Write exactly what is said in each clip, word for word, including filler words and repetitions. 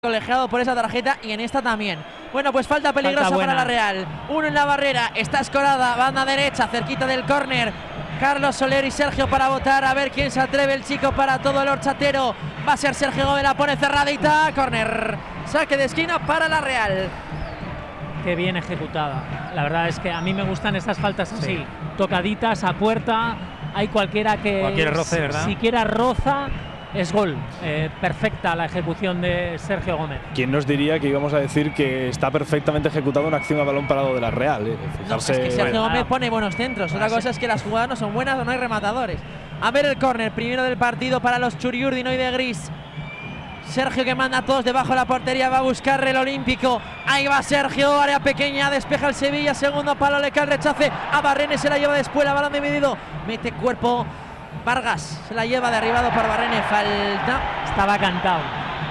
colegiado por esa tarjeta y en esta también. Bueno, pues falta peligrosa falta para la Real. Uno en la barrera, está escorada, banda derecha, cerquita del córner. Carlos Soler y Sergio para votar, a ver quién se atreve, el chico para todo el horchatero. Va a ser Sergio Gómez, la pone cerradita, córner. Saque de esquina para la Real. Qué bien ejecutada. La verdad es que a mí me gustan estas faltas así, sí. Tocaditas a puerta. Hay cualquiera que Cualquier roce, ¿verdad? siquiera roza. Es gol, eh, perfecta la ejecución de Sergio Gómez. ¿Quién nos diría que íbamos a decir que está perfectamente ejecutada una acción a balón parado de la Real? Eh? Fijarse, no, es que Sergio bueno, Gómez pone buenos centros. Otra cosa es que las jugadas no son buenas o no hay rematadores. A ver el córner, primero del partido para los Churiurdin, hoy de gris. Sergio que manda a todos debajo de la portería, va a buscar el olímpico. Ahí va Sergio, área pequeña, despeja el Sevilla, segundo palo, le cae el rechace. A Barrene se la lleva después, la balón dividido. Mete cuerpo. Vargas se la lleva derribado por Barrene, falta. Estaba cantado.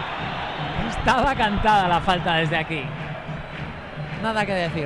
Estaba cantada la falta desde aquí. Nada que decir.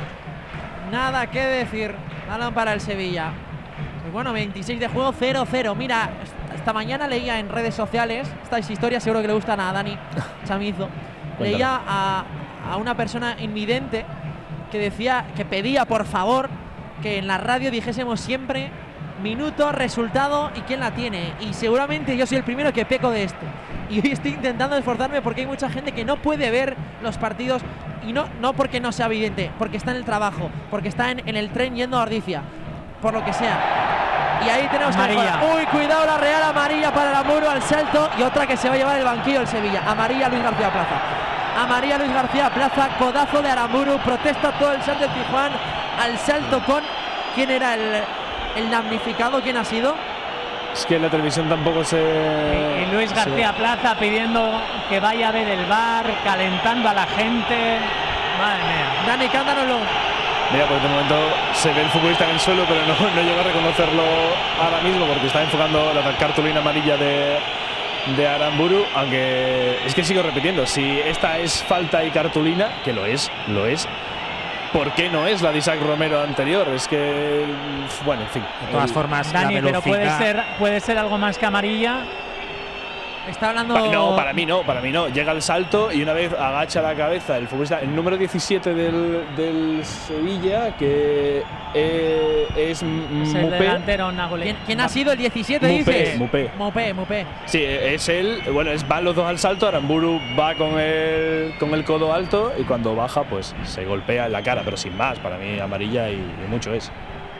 Nada que decir. Balón para el Sevilla. Pues bueno, veintiséis de juego, cero cero. Mira, esta mañana leía en redes sociales, estas historias seguro que le gustan a Dani Chamizo. Leía a, a una persona invidente que decía, que pedía por favor que en la radio dijésemos siempre minuto, resultado y quién la tiene. Y seguramente yo soy el primero que peco de esto. Y hoy estoy intentando esforzarme porque hay mucha gente que no puede ver los partidos. Y no, no porque no sea evidente, porque está en el trabajo, porque está en, en el tren yendo a Ordizia, por lo que sea. Y ahí tenemos amarilla. Que... Uy, cuidado la Real, amarilla para el Aramburu al salto. Y otra que se va a llevar el banquillo el Sevilla. Amarilla Luis García Plaza. Amarilla Luis García Plaza, codazo de Aramburu. Protesta todo el Santos Tijuán al salto con... ¿Quién era el...? ¿El damnificado quién ha sido? Es que en la televisión tampoco se... Y, y Luis García se... Plaza pidiendo que vaya a ver el V A R, calentando a la gente. Madre mía. Dani, cántanoslo. Mira, por este momento se ve el futbolista en el suelo, pero no, no llega a reconocerlo ahora mismo porque está enfocando la cartulina amarilla de, de Aramburu. Aunque es que sigo repitiendo, si esta es falta y cartulina, que lo es, lo es. ¿Por qué no es la de Isaac Romero anterior? Es que, bueno, en fin. De todas formas, Dani, la pero puede ser, puede ser algo más que amarilla. Está hablando. Pa no, para mí no, para mí no. Llega el salto y una vez agacha la cabeza el futbolista, el número diecisiete del, del Sevilla, que eh, es Mupé. ¿Quién, ¿Quién ha sido el diecisiete? Mupé, dices? Mupé. Mupé, Mupé. Sí, es él. Bueno, es, van los dos al salto. Aramburu va con el, con el codo alto y cuando baja, pues se golpea en la cara, pero sin más. Para mí, amarilla y, y mucho es.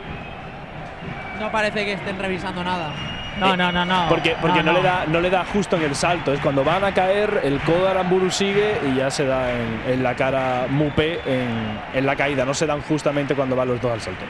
No parece que estén revisando nada. No, no, no, no. Porque, porque no, no, no. Le da, no le da justo en el salto. Es cuando van a caer, el codo de Aramburu sigue y ya se da en, en la cara Mupé en, en la caída. No se dan justamente cuando van los dos al salto.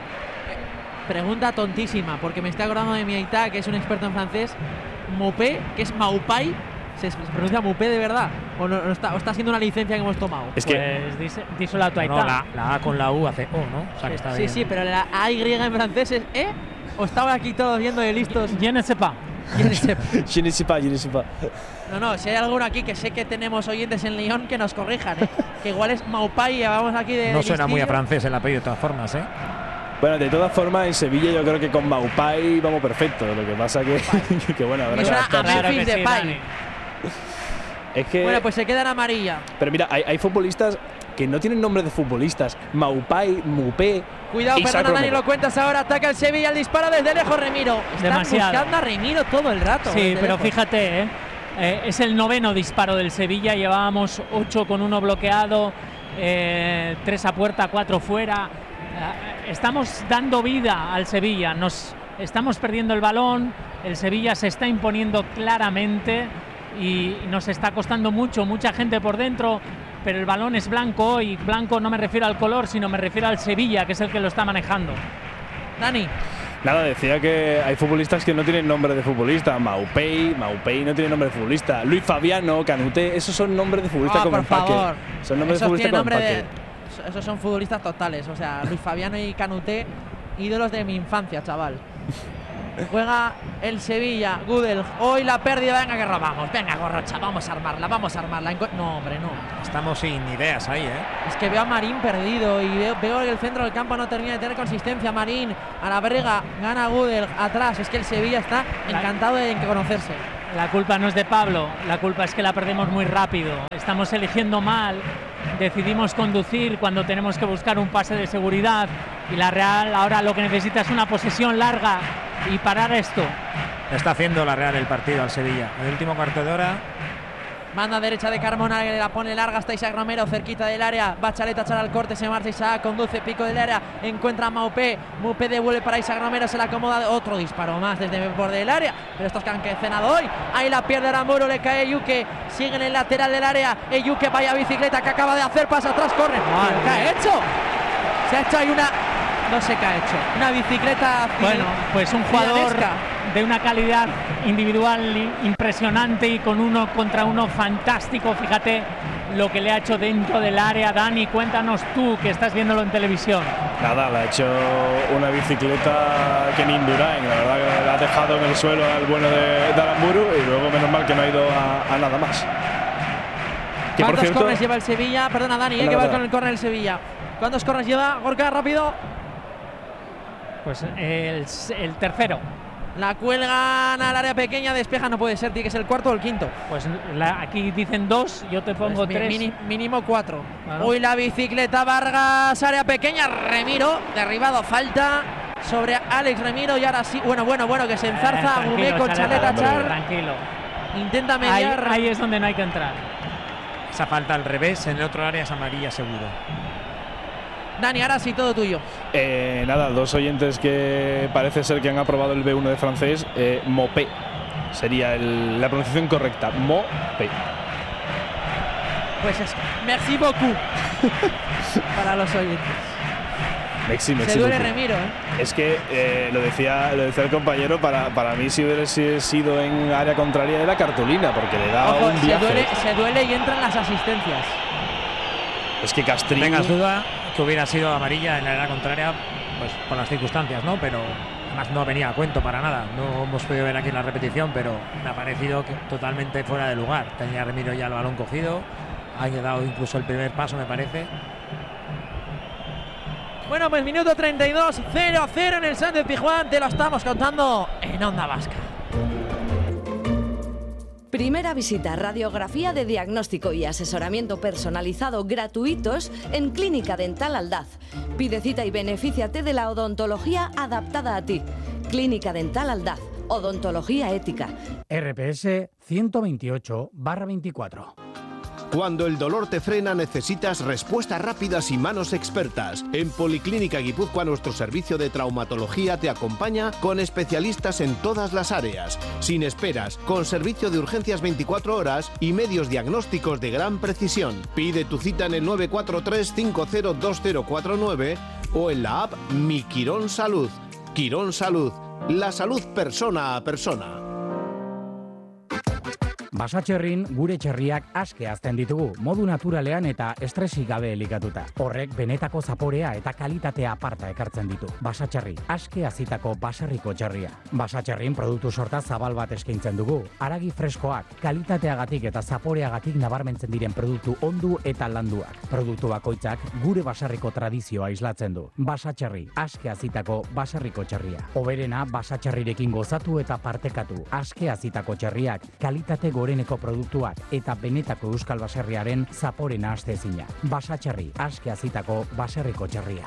Pregunta tontísima, porque me estoy acordando de mi Aitá, que es un experto en francés. Mupé, que es Maupai, ¿se, se pronuncia Mupé de verdad? ¿O, no, no está, o está siendo una licencia que hemos tomado? Es que pues, díselo a tu Aitá. No, la, la A con la U hace O, ¿no? O sea, que está sí, bien. sí, pero la A Y en francés es E. ¿O estaban aquí todos viendo de listos? Je ne sais pas. Je ne sais pas, je ne sais pas. No, no, si hay alguno aquí que sé que tenemos oyentes en Lyon, que nos corrijan, ¿eh? Que igual es Maupai y vamos aquí de. No de suena listillo. muy a francés el apellido de todas formas, ¿eh? Bueno, de todas formas, en Sevilla yo creo que con Maupai vamos perfecto. Lo que pasa que, que bueno, habrá Me que suena a adaptarse. Memphis que sí, Depay. Dani. Es que, Bueno, pues se queda en amarilla. pero mira, hay, hay futbolistas que no tienen nombre de futbolistas. Maupai, Mupé. Cuidado, Isaac perdona, Dani, Romero. lo cuentas ahora. Ataca el Sevilla, el disparo desde lejos, Remiro. Están Demasiado. buscando a Remiro todo el rato. Sí, desde pero lejos. fíjate, ¿eh? Eh, es el noveno disparo del Sevilla. Llevábamos ocho con uno bloqueado, eh, tres a puerta, cuatro fuera. Eh, estamos dando vida al Sevilla. Nos estamos perdiendo el balón. El Sevilla se está imponiendo claramente y nos está costando mucho, mucha gente por dentro. Pero el balón es blanco, y blanco no me refiero al color, sino me refiero al Sevilla, que es el que lo está manejando. Dani. Nada, decía que hay futbolistas que no tienen nombre de futbolista. Maupay, Maupay no tiene nombre de futbolista. Luis Fabiano, Canuté, esos son nombres de futbolista Oh, con por empaque. favor. Son nombres de Esos futbolista tienen con nombre empaque. de, esos son futbolistas totales. O sea, Luis Fabiano y Canuté, ídolos de mi infancia, chaval. Juega el Sevilla, Gudel. Hoy la pérdida, venga que robamos. Venga, Gorrocha, vamos a armarla, vamos a armarla. No, hombre, no. Estamos sin ideas ahí, ¿eh? Es que veo a Marín perdido y veo, veo que el centro del campo no termina de tener consistencia. Marín a la brega, gana Gudel atrás. Es que el Sevilla está encantado de conocerse. la culpa no es de Pablo, la culpa es que la perdemos muy rápido. Estamos eligiendo mal, decidimos conducir cuando tenemos que buscar un pase de seguridad y la Real ahora lo que necesita es una posesión larga y parar esto. Está haciendo la Real el partido al Sevilla. En el último cuarto de hora. Manda derecha de Carmona, que la pone larga hasta Isaac Romero, cerquita del área. Va Chalet a echar al corte, se marcha Isaac, conduce, pico del área, encuentra a Maupé. Maupé devuelve para Isaac Romero, se la acomoda. Otro disparo más desde el borde del área. Pero estos que han cenado hoy. Ahí la pierde Aramburu, le cae Yuke. Sigue en el lateral del área. Yuke, vaya bicicleta que acaba de hacer, pasa atrás, corre. ¿Qué ha hecho? Se ha hecho ahí una. No sé qué ha hecho. Una bicicleta. Bueno, pues un jugador villanesca, de una calidad individual impresionante y con uno contra uno fantástico. Fíjate lo que le ha hecho dentro del área. Dani, cuéntanos tú, que estás viéndolo en televisión. Nada, le ha hecho una bicicleta que ni Indurain, la verdad que le ha dejado en el suelo al bueno de, de Aramburu y luego menos mal que no ha ido a, a nada más. Que ¿Cuántos cierto, corners lleva el Sevilla? Perdona, Dani, eh, que va con el córner el Sevilla. ¿Cuántos corners lleva? Gorka, rápido. Pues el, el tercero. La cuelgan al área pequeña, despeja, no puede ser, tiene que ser el cuarto o el quinto. Pues la, aquí dicen dos, yo te pongo pues tres. Mini, mínimo cuatro. Claro. Uy, la bicicleta Vargas, área pequeña, Remiro, derribado, falta sobre Alex Remiro y ahora sí, bueno, bueno, bueno, que se enzarza, eh, Gumé con Chalet a Char. Tranquilo. Intenta mediar. Ahí, ahí es donde no hay que entrar. Esa falta al revés, en el otro área es amarilla seguro. Dani, ahora sí, todo tuyo. Eh, nada, dos oyentes que parece ser que han aprobado el B uno de francés. Eh, Mopé sería el, la pronunciación correcta. Mopé. Pues eso. Merci beaucoup para los oyentes. Merci, merci Se duele beaucoup. Remiro, ¿eh? Es que eh, lo, decía, lo decía el compañero, para, para mí si hubiera sido en área contraria era cartulina, porque le da Ojo, un viaje. Se duele, se duele y entran las asistencias. Es que Castrillo. Tengas duda que hubiera sido amarilla en la era contraria, pues por las circunstancias, ¿no? Pero además no venía a cuento para nada. No hemos podido ver aquí en la repetición, pero me ha parecido que totalmente fuera de lugar. Tenía Remiro ya el balón cogido, ha dado incluso el primer paso, me parece. Bueno, pues minuto treinta y dos, cero a cero en el Sánchez Pizjuán. Te lo estamos contando en Onda Vasca. Primera visita, radiografía de diagnóstico y asesoramiento personalizado gratuitos en Clínica Dental Aldaz. Pide cita y benefíciate de la odontología adaptada a ti. Clínica Dental Aldaz, odontología ética. R P S ciento veintiocho barra veinticuatro. Cuando el dolor te frena, necesitas respuestas rápidas y manos expertas. En Policlínica Guipúzcoa, nuestro servicio de traumatología te acompaña con especialistas en todas las áreas, sin esperas, con servicio de urgencias veinticuatro horas y medios diagnósticos de gran precisión. Pide tu cita en el nueve cuatro tres cinco cero dos cero cuatro nueve o en la app Mi Quirón Salud. Quirón Salud, la salud persona a persona. Basatxerrin gure txerriak aske hazten ditugu, modu naturalean eta estresik gabe elikatuta. Horrek benetako zaporea eta kalitatea aparta ekartzen ditu. Basatxerri, aske hazitako baserriko txerria. Basatxerrin produktu sorta zabal bat eskaintzen dugu. Haragi freskoak, kalitateagatik eta zaporeagatik nabarmentzen diren produktu ondu eta landuak. Produktu bakoitzak gure baserriko tradizioa islatzen du. Basatxerri, aske hazitako baserriko txerria. Hoberena basatxerrirekin gozatu eta partekatu. Aske hazitako txerriak, kalitate goreneko produktuak eta benetako euskal baserriaren zaporena astezina. Basatxerri, aske hazitako baserriko txerria.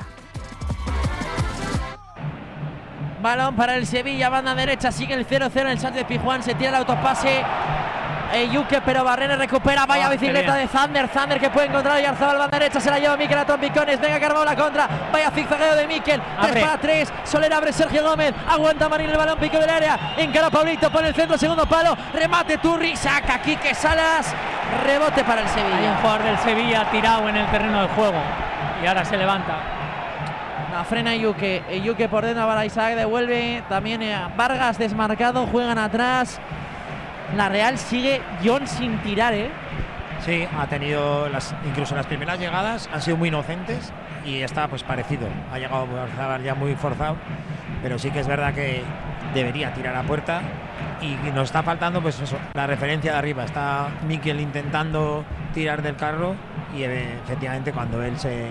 Balón para el Sevilla, banda derecha, sigue el cero cero en el Sánchez Pizjuán, se tira el autopase. Yuke, pero Barrene recupera, vaya oh, bicicleta de Zander, Zander que puede encontrar y Arzabal, banda derecha, se la lleva Mikel a trompicones, venga Carvao la contra, vaya zigzagueo de Mikel, tres para tres, Soler abre Sergio Gómez, aguanta Marín el balón, pico del área, encara Pablito, pone el centro, segundo palo, remate Turri, saca Quique Salas, rebote para el Sevilla. Hay un jugador del Sevilla tirado en el terreno de juego y ahora se levanta. No, frena Yuke, Yuke por dentro para Isaac, devuelve, también Vargas desmarcado, juegan atrás. La Real sigue John sin tirar, ¿eh? Sí, ha tenido, las, incluso las primeras llegadas han sido muy inocentes y está pues parecido. Ha llegado ya muy forzado, pero sí que es verdad que debería tirar a puerta y nos está faltando pues eso, la referencia de arriba. Está Mikel intentando tirar del carro y efectivamente cuando él se,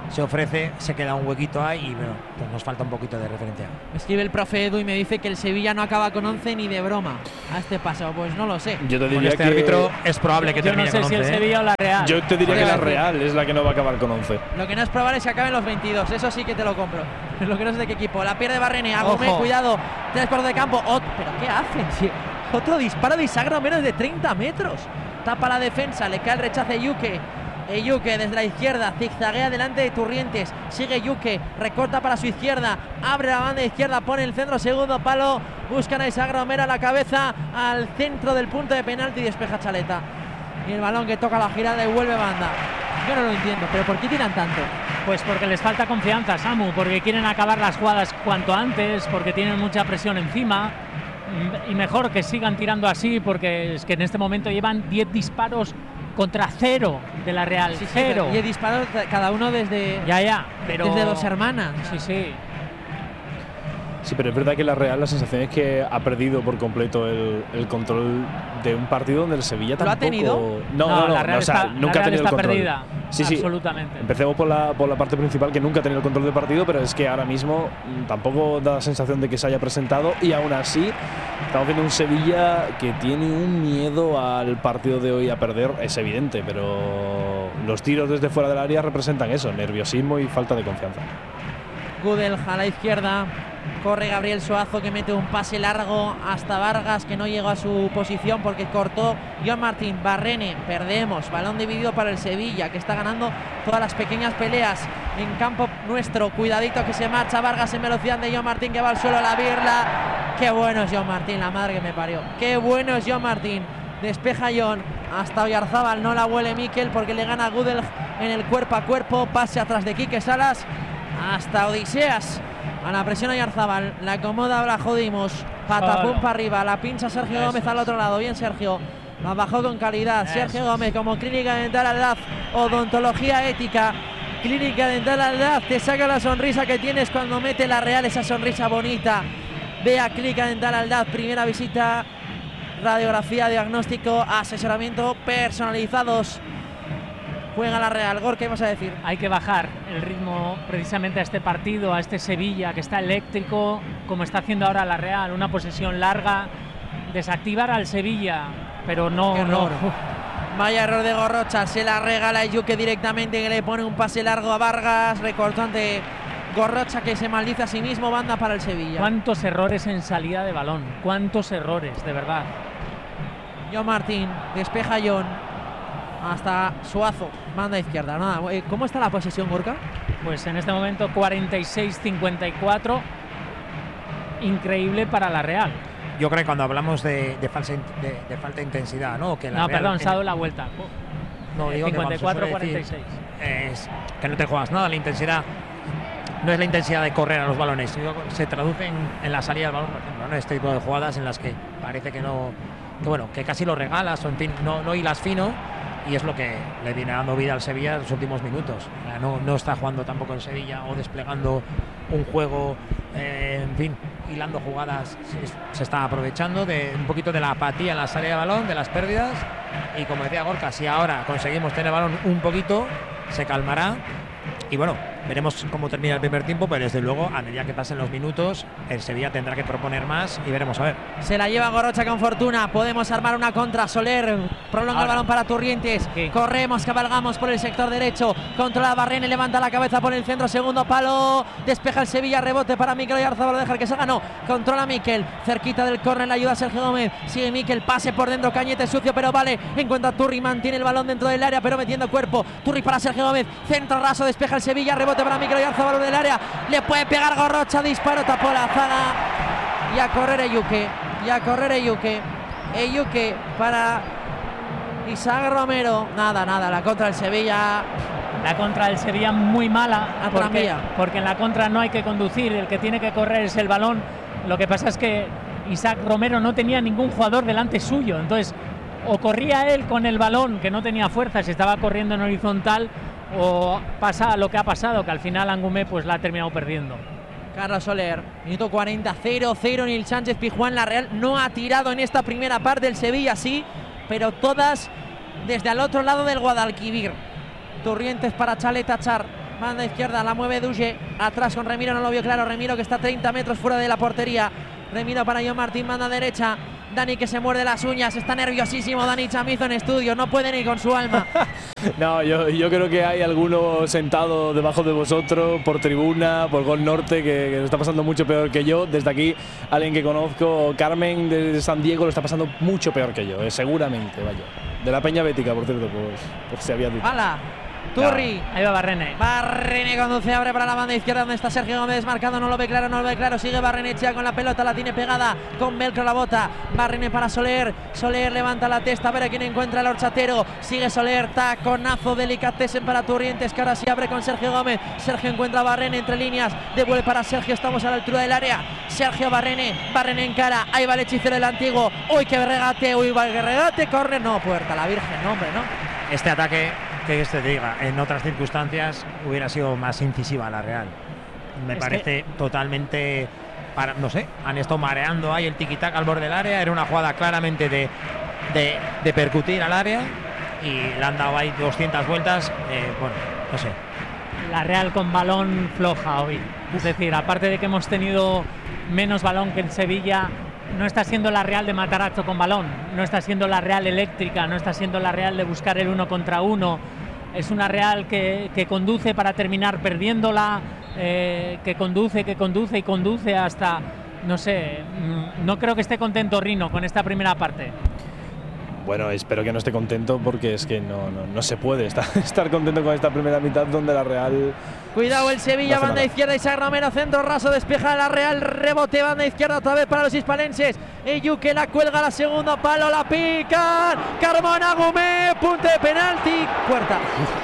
se ofrece, se queda un huequito ahí y bueno, pues nos falta un poquito de referencia. Me escribe el profe Edu y me dice que el Sevilla no acaba con once ni de broma a este paso. Pues no lo sé. Yo te Con diría este que árbitro es probable que Yo no termine sé con si el once, ¿eh? Sevilla o la Real. Yo te diría Porque que la va a decir- Real es la que no va a acabar con once. Lo que no es probable es que acaben los veintidós. Eso sí que te lo compro. Lo que no sé de qué equipo. La pierde Barrene. Agumé, Ojo. cuidado. Tres cuartos de campo. Ot- ¿Pero qué hacen? Sí. Otro disparo de Isaac Romero de treinta metros. Tapa la defensa. Le cae el rechace Yuke. E Yuke desde la izquierda, zigzaguea delante de Turrientes, sigue Yuke, recorta para su izquierda, abre la banda izquierda, pone el centro, segundo palo, buscan a Isaac Romero a la cabeza, al centro del punto de penalti y despeja Chaleta. Y el balón que toca la girada y vuelve banda. Yo no lo entiendo, pero ¿por qué tiran tanto? Pues porque les falta confianza, Samu, porque quieren acabar las jugadas cuanto antes, porque tienen mucha presión encima. Y mejor que sigan tirando así, porque es que en este momento llevan diez disparos contra cero de la Real. Sí, sí, cero. Y he disparado cada uno desde, Ya, ya, pero desde dos hermanas. Sí, sí. Sí, pero es verdad que la Real la sensación es que ha perdido por completo el, el control de un partido donde el Sevilla ¿Lo ha tampoco… tenido? No, no, no, la Real no, o sea, está, nunca la ha Real tenido está el control. perdida. Sí, sí. Absolutamente. Empecemos por la, por la parte principal, que nunca ha tenido el control del partido, pero es que ahora mismo mm, tampoco da la sensación de que se haya presentado y aún así estamos viendo un Sevilla que tiene un miedo al partido de hoy a perder, es evidente, pero los tiros desde fuera del área representan eso, nerviosismo y falta de confianza. Gudelj a la izquierda, corre Gabriel Suazo que mete un pase largo hasta Vargas que no llegó a su posición porque cortó Joan Martín. Barrene, perdemos, balón dividido para el Sevilla que está ganando todas las pequeñas peleas en campo nuestro. Cuidadito que se marcha Vargas en velocidad de Joan Martín que va al suelo, la birla. Qué bueno es Joan Martín, la madre que me parió. Qué bueno es Joan Martín. Despeja John hasta Oyarzábal, no la huele Mikel porque le gana Gudelj en el cuerpo a cuerpo. Pase atrás de Quique Salas hasta Odiseas. A la presión Oyarzábal, la acomoda Blajodimos, patapum Solo. para arriba, la pincha Sergio Eso Gómez al es. otro lado. Bien Sergio, la bajó con calidad. Eso Sergio es. Gómez como Clínica Dental Aldaz, odontología ética. Clínica Dental Aldaz, te saca la sonrisa que tienes cuando mete la Real, esa sonrisa bonita. Ve a Clínica Dental Aldaz, primera visita, radiografía, diagnóstico, asesoramiento personalizados. Juega la Real. Gor, ¿qué vas a decir? Hay que bajar el ritmo precisamente a este partido, a este Sevilla que está eléctrico, como está haciendo ahora la Real, una posesión larga, desactivar al Sevilla, pero no, Qué no. error. Vaya error de Gorrocha, se la regala Yuke directamente que le pone un pase largo a Vargas, recortó ante Gorrocha que se maldice a sí mismo, banda para el Sevilla. Cuántos errores en salida de balón, cuántos errores, de verdad. John Martín, despeja John hasta Suazo, banda izquierda. Nada, eh, ¿cómo está la posesión, Gorka? Pues en este momento cuarenta y seis cincuenta y cuatro, increíble para la Real. Yo creo que cuando hablamos de, de, falsa, in- de, de falta de intensidad, ¿no? Que la No, Real perdón, en- se ha dado la vuelta. No, digo que, vamos, se cincuenta y cuatro suele cuarenta y decir, seis. es que no te juegas nada, la intensidad no es la intensidad de correr a los balones, sino que se traduce en, en la salida del balón, por ejemplo, ¿no? Este tipo de jugadas en las que parece que no, que bueno, que casi lo regalas o en fin, no, no hilas fino, y es lo que le viene dando vida al Sevilla en los últimos minutos. O sea, no, no está jugando tampoco el Sevilla o desplegando un juego, eh, en fin, hilando jugadas, se, se está aprovechando de un poquito de la apatía en la salida de balón, de las pérdidas, y como decía Gorka, si ahora conseguimos tener el balón un poquito, se calmará. Y bueno, veremos cómo termina el primer tiempo, pero desde luego, a medida que pasen los minutos, el Sevilla tendrá que proponer más y veremos a ver. Se la lleva Gorrocha con fortuna. Podemos armar una contra. Soler prolonga Ahora. el balón para Turrientes. Sí. Corremos, cabalgamos por el sector derecho. Controla Barrene, levanta la cabeza por el centro. Segundo palo. Despeja el Sevilla. Rebote para Mikel Oyarzábal. Lo deja que salga. No. Controla Mikel. Cerquita del córner. La ayuda a Sergio Gómez. Sigue Mikel. Pase por dentro. Cañete sucio, pero vale. Encuentra a Turri. Mantiene el balón dentro del área, pero metiendo cuerpo. Turri para Sergio Gómez. Centro raso. Despeja el Sevilla. Rebote para Mikel Oyarzábal del área. Le puede pegar Gorrocha. Disparo. Tapó la zaga. Y a correr Eyuke, y a correr Eyuke, Eyuke para Isaac Romero. Nada, nada, la contra del Sevilla. La contra del Sevilla muy mala, Ah, porque, tranvía. porque en la contra no hay que conducir, el que tiene que correr es el balón. Lo que pasa es que Isaac Romero no tenía ningún jugador delante suyo, entonces o corría él con el balón, que no tenía fuerza, si estaba corriendo en horizontal, o pasa lo que ha pasado, que al final Angumé pues la ha terminado perdiendo. Carlos Soler, minuto cuarenta, cero cero. Nil Sánchez Pizjuán. La Real no ha tirado en esta primera parte, el Sevilla sí, pero todas desde al otro lado del Guadalquivir. Turrientes para Chaleta Char. Banda izquierda, la mueve Duye. Atrás con Remiro, no lo vio claro. Remiro que está a treinta metros fuera de la portería. Remiro para John Martín, banda derecha. Dani que se muerde las uñas, está nerviosísimo Dani Chamizo en estudio, no puede ni con su alma. No, yo, yo creo que hay alguno sentado debajo de vosotros, por tribuna, por Gol Norte, que, que lo está pasando mucho peor que yo. Desde aquí, alguien que conozco, Carmen de San Diego, lo está pasando mucho peor que yo, eh, seguramente, vaya. De la Peña Bética, por cierto, pues, pues se había dicho. ¡Hala! Turri. No. Ahí va Barrene. Barrene conduce, abre para la banda izquierda donde está Sergio Gómez marcado, no lo ve claro, no lo ve claro. Sigue Barrenechea con la pelota, la tiene pegada con velcro la bota. Barrene para Soler. Soler levanta la testa, a ver a quién encuentra el horchatero. Sigue Soler, taconazo, delicatessen para Turrientes, que ahora sí abre con Sergio Gómez. Sergio encuentra a Barrene entre líneas, devuelve para Sergio, estamos a la altura del área. Sergio Barrene, Barrene en cara, ahí va el hechicero del antiguo. Uy, que regate, uy, va el regate, corre, no, puerta, la Virgen, no, hombre, no. Este ataque, que este te diga, en otras circunstancias hubiera sido más incisiva la Real. Me es parece que... totalmente, para, no sé, han estado mareando ahí el tiquitac al borde del área. Era una jugada claramente de, de, de percutir al área y le han dado ahí doscientas vueltas. Eh, bueno, no sé. La Real con balón floja hoy. Es decir, aparte de que hemos tenido menos balón que el Sevilla, no está siendo la Real de Matarazzo con balón, no está siendo la Real eléctrica, no está siendo la Real de buscar el uno contra uno. Es una Real que, que conduce para terminar perdiéndola, eh, que conduce, que conduce y conduce hasta, no sé, no creo que esté contento Rino con esta primera parte. Bueno, espero que no esté contento porque es que no, no, no se puede estar, estar contento con esta primera mitad donde la Real... Cuidado el Sevilla, no banda nada. izquierda, Isaac Romero, centro raso, despeja la Real, rebote, banda izquierda otra vez para los hispalenses. Eyuque la cuelga, la segunda palo, la pican. Carmona Gómez, punto de penalti, puerta.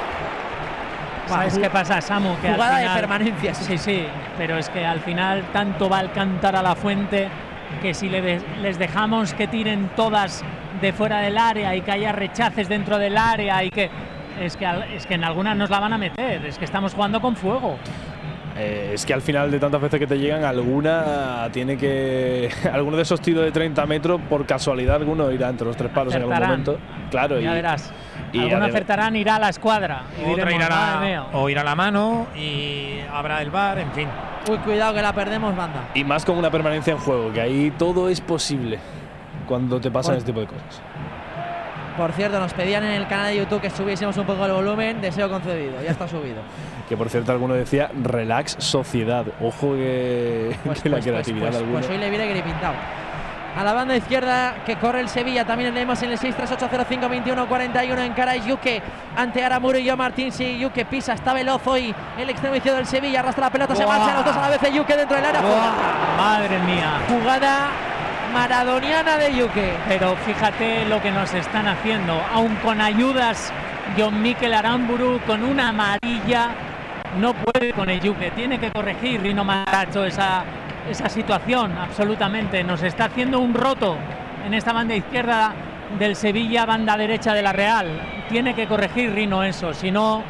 ¿Sabes qué pasa, Samu? Que Jugada al final, de permanencia. Sí, sí, pero es que al final tanto va el cantar a la fuente que si le de, les dejamos que tiren todas de fuera del área y que haya rechaces dentro del área y que es que, es que en algunas nos la van a meter, es que estamos jugando con fuego. Eh, es que al final de tantas veces que te llegan, alguna tiene que. Alguno de esos tiros de treinta metros, por casualidad, alguno irá entre los tres palos Acertarán. en algún momento. Claro, ya y, verás. y Alguno además, acertarán, irá a la escuadra. Y Otra diremos, irá madre la, mía. o irá a la mano y habrá el V A R, en fin. Uy, cuidado que la perdemos, banda. y más con una permanencia en juego, que ahí todo es posible cuando te pasan Bueno. este tipo de cosas. Por cierto, nos pedían en el canal de YouTube que subiésemos un poco el volumen, deseo concedido, ya está subido. Que por cierto, alguno decía relax sociedad. Ojo que, Pues, que la pues, pues, creatividad pues, de alguno. pues hoy le viene gripintado. A la banda izquierda que corre el Sevilla, también leemos en el seis tres ocho cero cinco veintiuno cuarenta y uno en cara Yuque ante Aramuro y yo Martín. Sí, Yuque pisa, está veloz hoy el extremo izquierdo del Sevilla, arrastra la pelota, se Buah. marchan los dos a la vez de Yuque dentro del área. Buah, madre mía. Jugada maradoniana de Yuque. Pero fíjate lo que nos están haciendo, aún con ayudas. John Mikel Aramburu con una amarilla no puede con el Yuque, tiene que corregir Rino Matarazzo esa, esa situación absolutamente. Nos está haciendo un roto en esta banda izquierda del Sevilla, banda derecha de la Real. Tiene que corregir Rino eso, si no...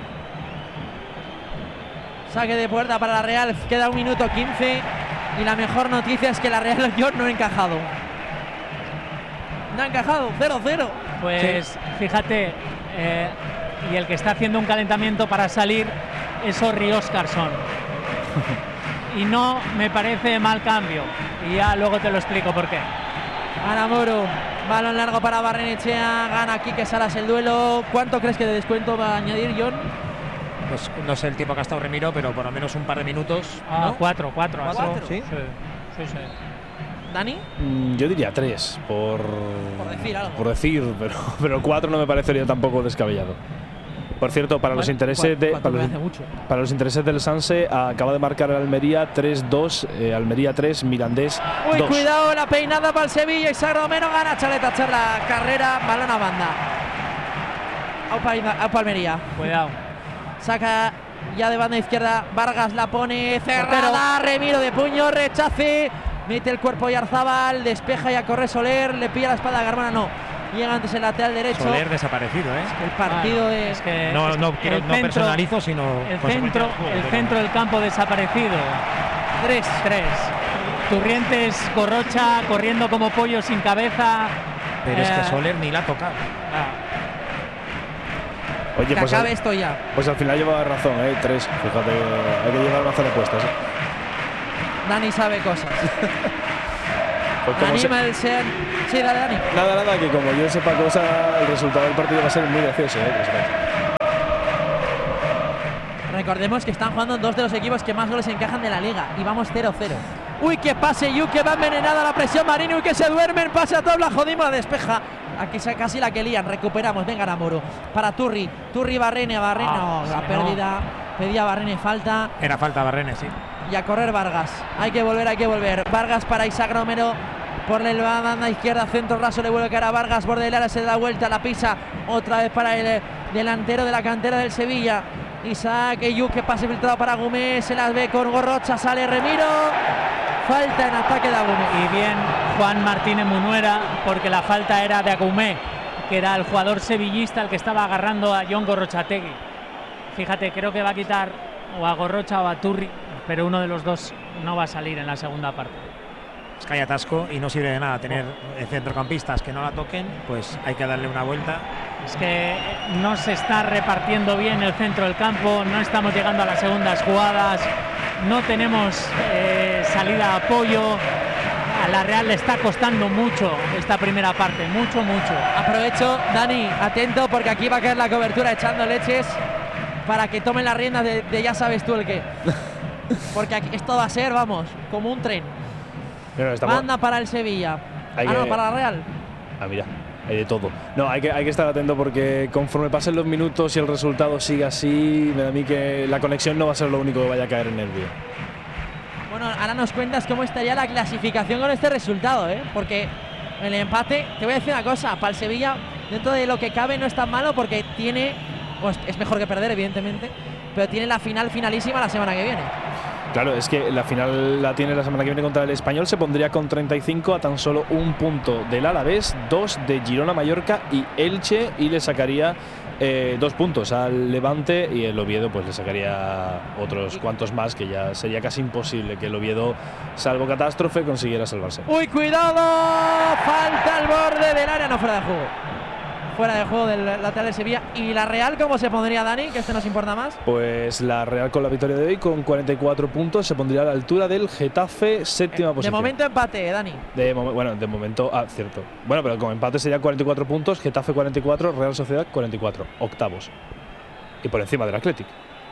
Saque de puerta para la Real, queda un minuto quince y la mejor noticia es que la Real Unión no ha encajado. No ha encajado, cero cero. Pues fíjate, eh, y el que está haciendo un calentamiento para salir es Orri Óscarson. Y no me parece mal cambio. Y ya luego te lo explico por qué. Aramuro, balón largo para Barrenechea, gana Quique Salas el duelo. ¿Cuánto crees que de descuento va a añadir John? Pues no sé el tiempo que ha estado Remiro, pero por lo menos un par de minutos. Ah, ¿no? cuatro, cuatro. ¿Cuatro? así. ¿Sí? Sí, sí, sí. ¿Dani? Mm, Yo diría tres, por, Por decir algo. por decir, pero, pero cuatro no me parecería tampoco descabellado. Por cierto, para los Bueno, intereses de, cuatro para me los, hace mucho. para los intereses del Sanse, acaba de marcar el Almería tres dos, eh, Almería tres, Mirandés Uy, dos. cuidado, la peinada para el Sevilla. Isaac Romero gana Chaleta, echar la carrera, balón a banda. A Palmería. Cuidado. Saca ya de banda izquierda, Vargas la pone cerrada, Remiro de puño, rechace, mete el cuerpo y Arzabal, despeja y a correr Soler, le pilla la espalda a Garmona, no. Llega antes el lateral derecho. Soler desaparecido, ¿eh? El partido de... Es que, No, es no, que quiero, el no centro- personalizo, sino El consecuencia centro, del juego, el pero- centro del campo desaparecido. Tres. Tres. Turrientes, Corrocha, corriendo como pollo sin cabeza. Pero es Eh, que Soler ni la ha tocado. ah. Oye, que pues acabe al, esto ya. Pues al final llevaba razón, ¿eh? Tres. Fíjate, hay que llevar mazo de puestas. ¿eh? Dani sabe cosas. Pues como Anima se... el Sean. Sí, dale, Dani. Nada, nada, que como yo sepa cosas, el resultado del partido va a ser muy gracioso, ¿eh? Recordemos que están jugando dos de los equipos que más goles encajan de la liga y vamos cero cero. Uy, que pase Yu, que va envenenada la presión Marín, uy, que se duermen, pase a Tobla, jodimos, la despeja. Aquí casi la que lían, recuperamos, venga Aramburu. Para Turri, Turri Barrene, Barrene, Ah, no, la sí, pérdida, no. pedía Barrene falta. Era falta Barrene, sí. Y a correr Vargas, hay que volver, hay que volver. Vargas para Isaac Romero, por la banda izquierda, centro raso, le vuelve cara a Vargas, borde del área, se da vuelta, la pisa, otra vez para el delantero de la cantera del Sevilla. Isaac Eyú, que pase filtrado para Gumé, se las ve con Gorrocha, sale Remiro, falta en ataque de Agumé. Y bien Juan Martínez Munuera, porque la falta era de Agumé, que era el jugador sevillista el que estaba agarrando a Jon Gorrochategui. Fíjate, creo que va a quitar o a Gorrocha o a Turri, pero uno de los dos no va a salir en la segunda parte. Es que hay atasco y no sirve de nada tener centrocampistas que no la toquen, pues hay que darle una vuelta. Es que no se está repartiendo bien el centro del campo, no estamos llegando a las segundas jugadas, no tenemos eh, salida de apoyo. A la Real le está costando mucho esta primera parte, mucho, mucho. Aprovecho, Dani, atento, porque aquí va a caer la cobertura echando leches para que tomen las riendas de, de ya sabes tú el qué. Porque aquí esto va a ser, vamos, como un tren. Pero estamos... Manda para el Sevilla. Hay ah, que... no, para la Real. Ah, mira, hay de todo. No, hay que, hay que estar atento porque conforme pasen los minutos y el resultado siga así, me da a mí que la conexión no va a ser lo único que vaya a caer en el vídeo. Bueno, ahora nos cuentas cómo estaría la clasificación con este resultado, ¿eh? Porque el empate, te voy a decir una cosa, para el Sevilla, dentro de lo que cabe, no es tan malo porque tiene, pues es mejor que perder, evidentemente, pero tiene la final finalísima la semana que viene. Claro, es que la final la tiene la semana que viene contra el Español, se pondría con treinta y cinco a tan solo un punto del Alavés, dos de Girona, Mallorca y Elche, y le sacaría eh, dos puntos al Levante, y el Oviedo pues le sacaría otros cuantos más, que ya sería casi imposible que el Oviedo, salvo catástrofe, consiguiera salvarse. ¡Uy, cuidado! Falta al borde del área, no, fuera de juego. Fuera de juego del lateral de Sevilla. ¿Y la Real cómo se pondría, Dani? Que este nos importa más. Pues la Real con la victoria de hoy, con cuarenta y cuatro puntos, se pondría a la altura del Getafe, séptima eh, posición. De momento empate, Dani. De mom bueno, de momento, ah, cierto. Bueno, pero con empate sería cuarenta y cuatro puntos, Getafe cuarenta y cuatro, Real Sociedad cuarenta y cuatro, octavos. Y por encima del Athletic.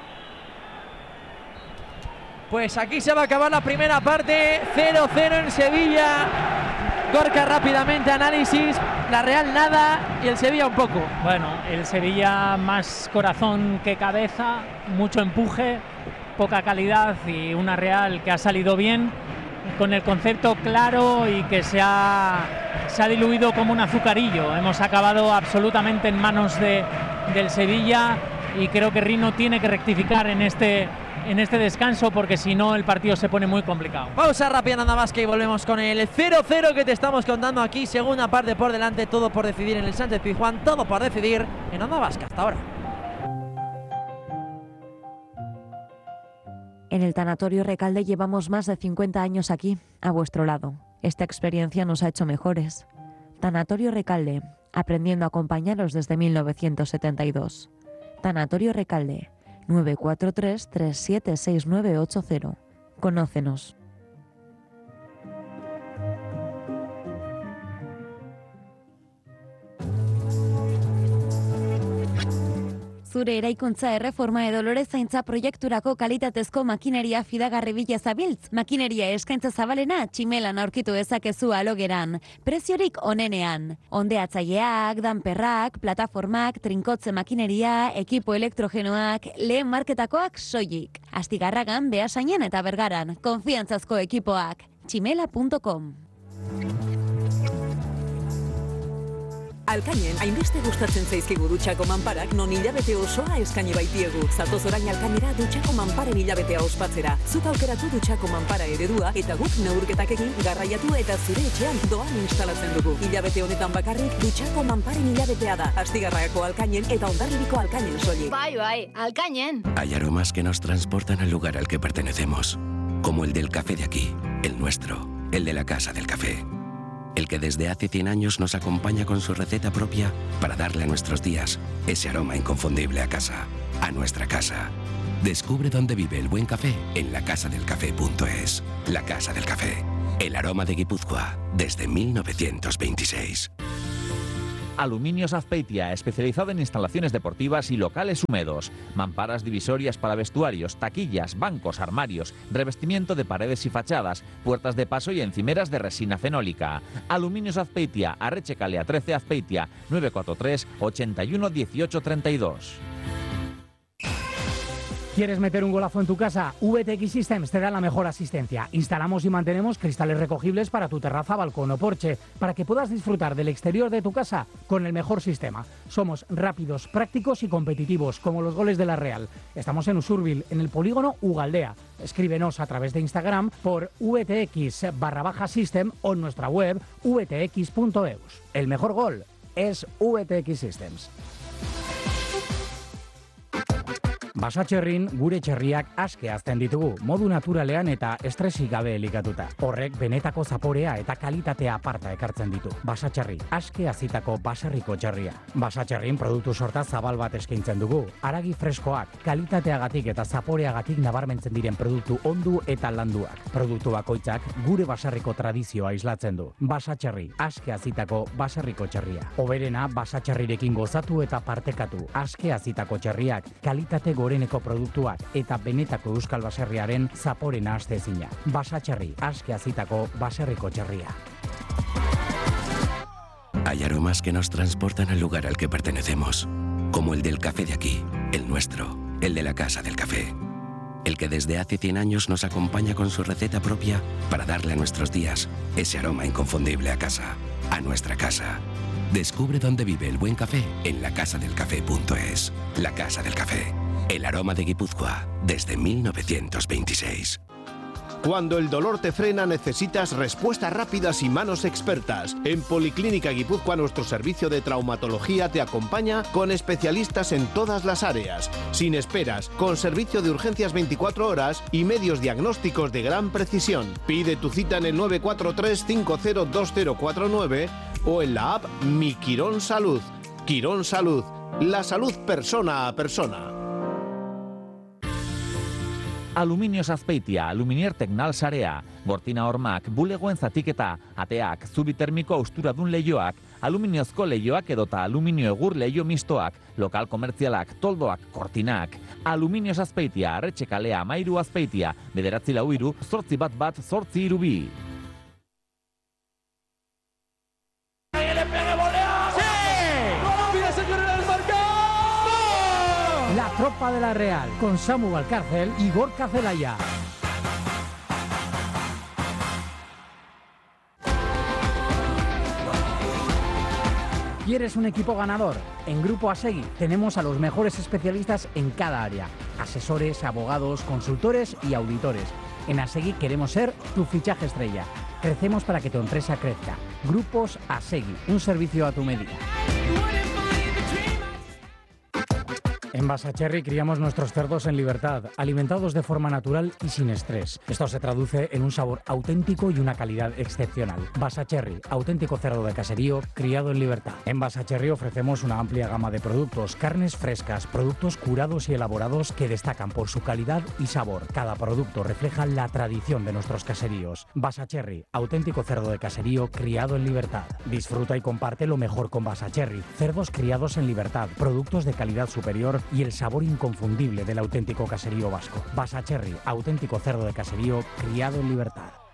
Pues aquí se va a acabar la primera parte, cero cero en Sevilla. Gorka rápidamente, análisis, la Real nada y el Sevilla un poco. Bueno, el Sevilla más corazón que cabeza, mucho empuje, poca calidad y una Real que ha salido bien, con el concepto claro y que se ha, se ha diluido como un azucarillo. Hemos acabado absolutamente en manos de, del Sevilla y creo que Rino tiene que rectificar en este... en este descanso, porque si no el partido se pone muy complicado. Pausa rápida nada más que y volvemos con el cero cero que te estamos contando aquí, segunda parte por delante, todo por decidir en el Sánchez Pizjuán, todo por decidir en Onda Vasca. Hasta ahora. En el Tanatorio Recalde llevamos más de cincuenta años aquí, a vuestro lado. Esta experiencia nos ha hecho mejores. Tanatorio Recalde, aprendiendo a acompañaros desde mil novecientos setenta y dos. Tanatorio Recalde, nueve cuatro tres, tres siete seis nueve ocho cero. Conócenos. Zure eraikuntza erreforma edo lorezaintza proiekturako kalitatezko makineria fidagarri bila zabiltz. Makineria eskaintza zabalena tximelan aurkitu ezakezu alogeran. Preziorik onenean. Ondeatzaileak, danperrak, plataformak, trinkotze makineria, ekipo elektrogenoak, lehen marketakoak soilik. Astigarragan, Beasainen eta Bergaran. Konfiantzazko ekipoak. tximela punto com. Alkainen, hainbeste gustatzen zaizkigu dutxako manparak non hilabete osoa eskaini baitiegu. Zatoz orain Alkainera dutxako manparen hilabetea ospatzera. Zuk aukeratu dutxako manpara eredua eta guk neurketak egin garraiatu eta zure etxean doan instalatzen dugu. Hilabete honetan bakarrik dutxako manparen hilabetea da. Astigarragako Alkainen eta Hondarribiko Alkainen soilik. Bai, bai, Alkainen. Hay aromas que nos transportan al lugar al que pertenecemos, como el del café de aquí, el nuestro, el de la Casa del Café. el que desde hace cien años nos acompaña con su receta propia para darle a nuestros días ese aroma inconfundible a casa, a nuestra casa. Descubre dónde vive el buen café en la casa del café punto es. La Casa del Café, el aroma de Guipúzcoa desde mil novecientos veintiséis. Aluminios Azpeitia, especializado en instalaciones deportivas y locales húmedos. Mamparas divisorias para vestuarios, taquillas, bancos, armarios, revestimiento de paredes y fachadas, puertas de paso y encimeras de resina fenólica. Aluminios Azpeitia, Arretxekalea trece Azpeitia, nueve cuatro tres, ochenta y uno, dieciocho, treinta y dos. ¿Quieres meter un golazo en tu casa? V T X Systems te da la mejor asistencia. Instalamos y mantenemos cristales recogibles para tu terraza, balcón o porche, para que puedas disfrutar del exterior de tu casa con el mejor sistema. Somos rápidos, prácticos y competitivos, como los goles de la Real. Estamos en Usurbil, en el polígono Ugaldea. Escríbenos a través de Instagram por vtx barra baja system o en nuestra web v t x punto e u s. El mejor gol es V T X Systems. Basatxerrin gure txerriak aske hazten ditugu, modu naturalean eta estresik gabe elikatuta. Horrek benetako zaporea eta kalitatea aparta ekartzen ditu. Basatxerri, aske hazitako baserriko txerria. Basatxerrin produktu sorta zabal bat eskaintzen dugu. Haragi freskoak, kalitateagatik eta zaporeagatik nabarmentzen diren produktu ondu eta landuak. Produktu bakoitzak gure baserriko tradizioa islatzen du. Basatxerri, aske hazitako baserriko txerria. Oberena basatxerrirekin gozatu eta partekatu. Aske hazitako txerriak, kalitate goreneko produktuak eta benetako euskal baserriaren zaporena astezina. Basatxerri, aske hazitako baserriko txerria. Hay aromas que nos transportan al lugar al que pertenecemos, como el del café de aquí, el nuestro, el de la Casa del Café. El que desde hace cien años nos acompaña con su receta propia para darle a nuestros días ese aroma inconfundible a casa, a nuestra casa. Descubre dónde vive el buen café en la casa del café punto es. La Casa del Café, el aroma de Guipúzcoa desde mil novecientos veintiséis. Cuando el dolor te frena, necesitas respuestas rápidas y manos expertas. En Policlínica Guipúzcoa, nuestro servicio de traumatología te acompaña con especialistas en todas las áreas, sin esperas, con servicio de urgencias veinticuatro horas y medios diagnósticos de gran precisión. Pide tu cita en el nueve cuatro tres, cinco cero dos cero cuatro nueve o en la app Mi Quirón Salud. Quirón Salud, la salud persona a persona. Aluminios Azpeitia, Aluminier Tecnal sarea, gortina hormak, bulegoen zatiketa, ateak, zubi termiko austuradun leioak, aluminiozko leioak edota aluminio egur leio mistoak, lokal komertzialak, toldoak, kortinak. Aluminios Azpeitia, Arretxekalea amairu Azpeitia, bederatzi lau hiru, zortzi bat bat, zortzi hiru bi. La tropa de la Real, con Samu Valcárcel y Gorka Zelaya. ¿Quieres un equipo ganador? En Grupo Asegui tenemos a los mejores especialistas en cada área. Asesores, abogados, consultores y auditores. En Asegui queremos ser tu fichaje estrella. Crecemos para que tu empresa crezca. Grupos Asegui, un servicio a tu medida. En Basatxerri criamos nuestros cerdos en libertad, alimentados de forma natural y sin estrés. Esto se traduce en un sabor auténtico y una calidad excepcional. Basatxerri, auténtico cerdo de caserío, criado en libertad. En Basatxerri ofrecemos una amplia gama de productos, carnes frescas, productos curados y elaborados que destacan por su calidad y sabor. Cada producto refleja la tradición de nuestros caseríos. Basatxerri, auténtico cerdo de caserío, criado en libertad. Disfruta y comparte lo mejor con Basatxerri. Cerdos criados en libertad, productos de calidad superior y el sabor inconfundible del auténtico caserío vasco. Basatxerri, auténtico cerdo de caserío, criado en libertad.